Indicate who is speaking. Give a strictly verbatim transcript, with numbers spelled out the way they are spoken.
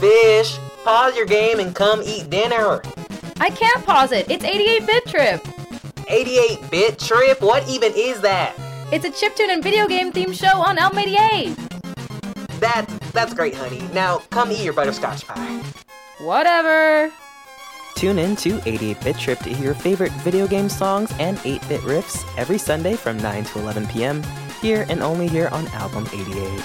Speaker 1: Fish, pause your game and come eat dinner.
Speaker 2: I can't pause it. It's eighty-eight bit Trip.
Speaker 1: eighty-eight bit Trip? What even is that?
Speaker 2: It's a chiptune and video game themed show on Elm eighty-eight.
Speaker 1: That, that's great, honey. Now, come eat your butterscotch pie.
Speaker 2: Whatever.
Speaker 3: Tune in to eighty-eight bit Trip to hear your favorite video game songs and eight bit riffs every Sunday from nine to eleven p.m. here and only here on Album eighty-eight.